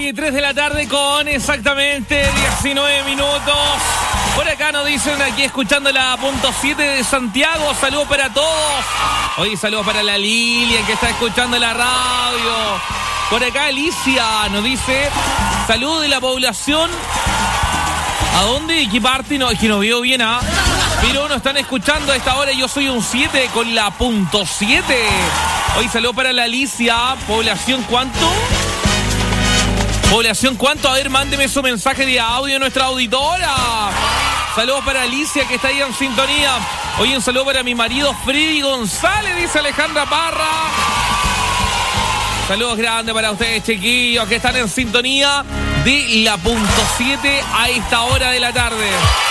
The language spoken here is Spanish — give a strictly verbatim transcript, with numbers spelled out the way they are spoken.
Oye, tres de la tarde con exactamente diecinueve minutos. Por acá nos dicen aquí escuchando la punto siete de Santiago. Saludos para todos. Oye, saludos para la Lilian que está escuchando la radio. Por acá Alicia nos dice saludos de la población. ¿A dónde? ¿Qué parte? No, es que no veo bien, ¿ah? Pero nos están escuchando a esta hora. Yo soy un siete con la punto siete. Hoy saludos para la Alicia. ¿Población cuánto? ¿Población cuánto? A ver, mándeme su mensaje de audio a nuestra auditora. Saludos para Alicia que está ahí en sintonía. Hoy un saludo para mi marido Freddy González, dice Alejandra Parra. Saludos grandes para ustedes, chiquillos, que están en sintonía de la punto siete a esta hora de la tarde.